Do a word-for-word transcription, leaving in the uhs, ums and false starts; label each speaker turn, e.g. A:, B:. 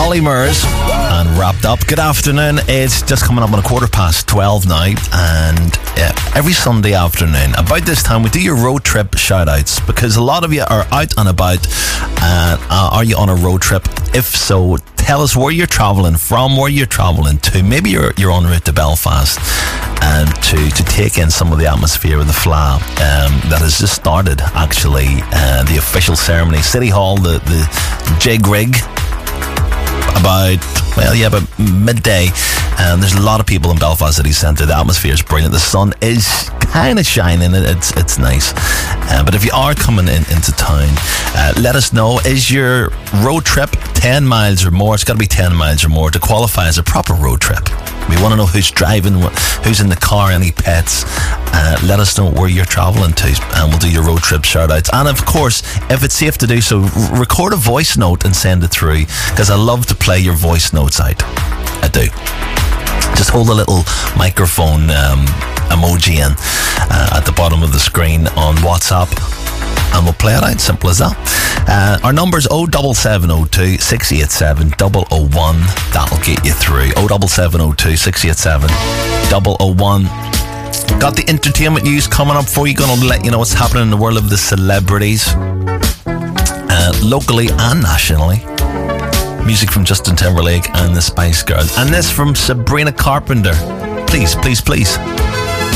A: Molly Murs and Wrapped Up. Good afternoon. It's just coming up on a quarter past twelve now, and uh, every Sunday afternoon about this time we do your road trip shout outs, because a lot of you are out and about. Uh, uh, are you on a road trip? If so, tell us where you're travelling from, where you're travelling to. Maybe you're you're en route to Belfast um, to, to take in some of the atmosphere of the F L A um, that has just started, actually. Uh, the official ceremony, City Hall, the, the jig rig, about, well, yeah, about midday. And there's a lot of people in Belfast City Centre. The atmosphere is brilliant. The sun is kind of shining. It's it's nice. Uh, but if you are coming in into town, uh, let us know. Is your road trip ten miles or more? It's got to be ten miles or more to qualify as a proper road trip. We want to know who's driving, who's in the car, any pets. Uh, let us know where you're travelling to, and we'll do your road trip shout outs. And of course, if it's safe to do so, r- record a voice note and send it through, because I love to play your voice notes out. I do. Just hold a little microphone um, emoji in uh, at the bottom of the screen on WhatsApp, and we'll play it out. Simple as that. Uh, our number's oh seven seven oh two, six eight seven, double oh one. That'll get you through. oh seven seven oh two, six eight seven, double oh one. Got the entertainment news coming up for you. Going to let you know what's happening in the world of the celebrities, uh, locally and nationally. Music from Justin Timberlake and the Spice Girls. And this from Sabrina Carpenter. Please, please, please.